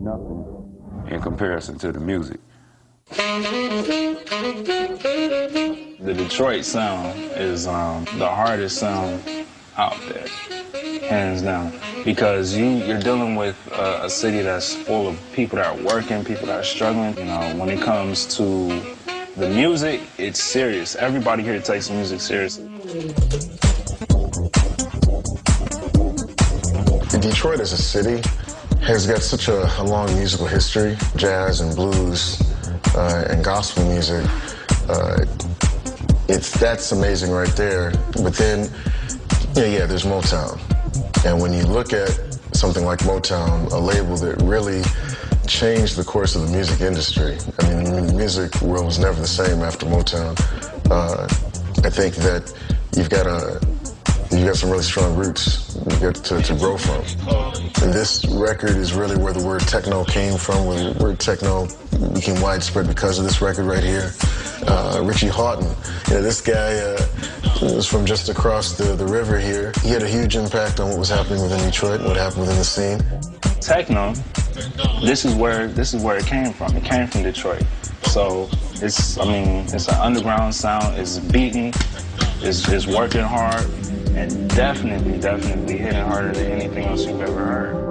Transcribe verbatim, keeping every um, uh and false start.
nothing in comparison to the music. The Detroit sound is um, the hardest sound out there, hands down, because you, you're dealing with a, a city that's full of people that are working, people that are struggling. You know, when it comes to the music, it's serious. Everybody here takes music seriously. Detroit as a city has got such a, a long musical history, jazz and blues uh, and gospel music. Uh, it's that's amazing right there. But then, yeah, yeah, there's Motown. And when you look at something like Motown, a label that really changed the course of the music industry. I mean, the music world was never the same after Motown. Uh, I think that you've got a You've got some really strong roots you got to, to grow from. And this record is really where the word techno came from, where the word techno became widespread because of this record right here. Uh, Richie Hawtin, you know, this guy uh, was from just across the, the river here. He had a huge impact on what was happening within Detroit and what happened within the scene. Techno, this is where this is where it came from. It came from Detroit. So it's, I mean, it's an underground sound. It's beating. It's, it's working hard. And definitely, definitely hitting harder than anything else you've ever heard.